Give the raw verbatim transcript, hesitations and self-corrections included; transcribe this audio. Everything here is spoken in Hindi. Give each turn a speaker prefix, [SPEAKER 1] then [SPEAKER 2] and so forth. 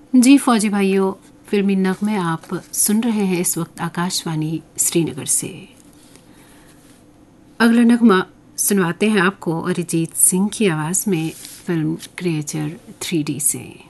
[SPEAKER 1] जी फौजी भाइयों, फिल्मी नगमे आप सुन रहे हैं इस वक्त आकाशवाणी श्रीनगर से। अगला नगमा सुनवाते हैं आपको अरिजीत सिंह की आवाज़ में फिल्म क्रिएचर थ्री डी से।